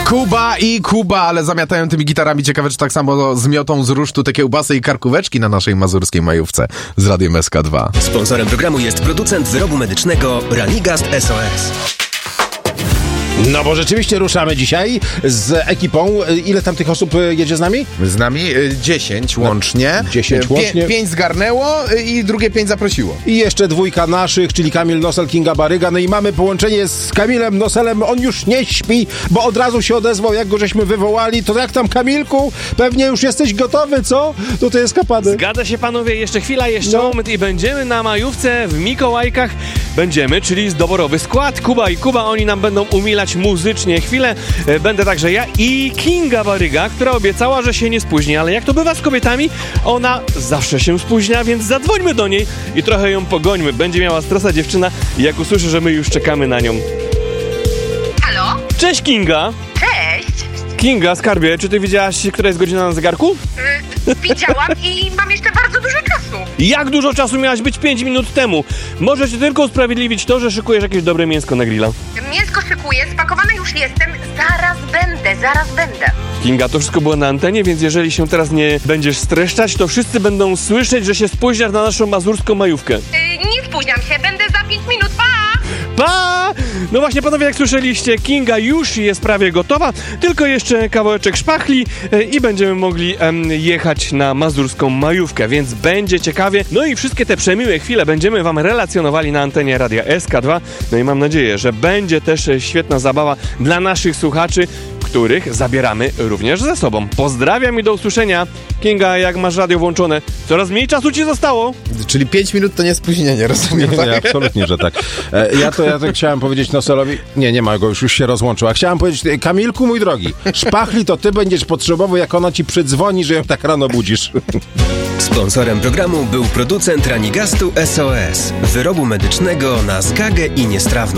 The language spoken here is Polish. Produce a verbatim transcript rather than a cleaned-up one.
Kuba i Kuba, ale zamiatają tymi gitarami. Ciekawe, czy tak samo zmiotą z rusztu te kiełbasy i karkóweczki na naszej mazurskiej majówce z Radiem S K dwa. Sponsorem programu jest producent wyrobu medycznego Ranigast S O S. No bo rzeczywiście ruszamy dzisiaj z ekipą. Ile tam tych osób jedzie z nami? Z nami dziesięć łącznie. dziesięć łącznie. Pię- pięć zgarnęło i drugie pięć zaprosiło. I jeszcze dwójka naszych, czyli Kamil Nosel, Kinga Baryga. No i mamy połączenie z Kamilem Noselem. On już nie śpi, bo od razu się odezwał, jak go żeśmy wywołali. To jak tam, Kamilku? Pewnie już jesteś gotowy, co? Do tej eskapady. Zgadza się, panowie. Jeszcze chwila, jeszcze No. moment i będziemy na majówce w Mikołajkach. Będziemy, czyli doborowy skład. Kuba i Kuba, oni nam będą umilać muzycznie chwilę. E, Będę także ja i Kinga Baryga, która obiecała, że się nie spóźni, ale jak to bywa z kobietami, ona zawsze się spóźnia, więc zadzwońmy do niej i trochę ją pogońmy. Będzie miała stresa dziewczyna, jak usłyszy, że my już czekamy na nią. Halo? Cześć, Kinga! Cześć! Kinga, skarbie, czy ty wiedziałaś, która jest godzina na zegarku? Y, widziałam i mam jeszcze bardzo dużo czasu. Jak dużo czasu miałaś być pięć minut temu? Możecie tylko usprawiedliwić to, że szykujesz jakieś dobre mięsko na grilla. Mięsko szykuję, spakowana już jestem, zaraz będę, zaraz będę. Kinga, to wszystko było na antenie, więc jeżeli się teraz nie będziesz streszczać, to wszyscy będą słyszeć, że się spóźniasz na naszą mazurską majówkę. Y, nie spóźniam się, będę za pięć minut, pa! Pa! No właśnie, panowie, jak słyszeliście, Kinga już jest prawie gotowa, tylko jeszcze kawałeczek szpachli e, i będziemy mogli em, jechać na mazurską majówkę, więc będzie ciekawie. No i wszystkie te przemiłe chwile będziemy wam relacjonowali na antenie Radia S K dwa. No i mam nadzieję, że będzie też e, świetna zabawa dla naszych słuchaczy, których zabieramy również ze sobą. Pozdrawiam i do usłyszenia. Kinga, jak masz radio włączone, coraz mniej czasu ci zostało. Czyli pięć minut to nie spóźnienie, rozumiem, Nie, tak? nie, absolutnie, że tak. E, ja to ja to chciałem powiedzieć Noselowi. Nie, nie ma go, już, już się rozłączył. A chciałem powiedzieć, Kamilku, mój drogi, szpachli to ty będziesz potrzebował, jak ona ci przydzwoni, że ją tak rano budzisz. Sponsorem programu był producent Ranigastu S O S, wyrobu medycznego na zgagę i niestrawność.